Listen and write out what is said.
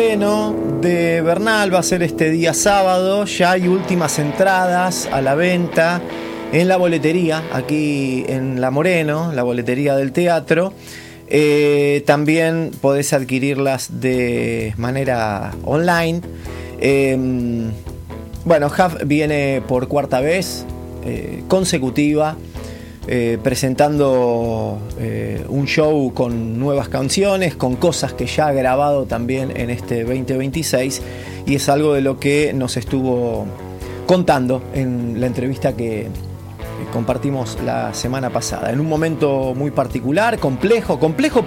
Estreno de Bernal va a ser este día sábado. Ya hay últimas entradas a la venta en la boletería, aquí en La Moreno, la boletería del teatro. También podés adquirirlas de manera online. Bueno, Huff viene por cuarta vez consecutiva, presentando un show con nuevas canciones, con cosas que ya ha grabado también en este 2026, y es algo de lo que nos estuvo contando en la entrevista que compartimos la semana pasada, en un momento muy particular, complejo